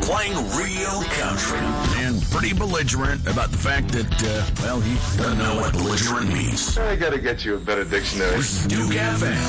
playing real country. And pretty belligerent about the fact that, he doesn't know what belligerent means. I gotta get you a better dictionary. Duke FM.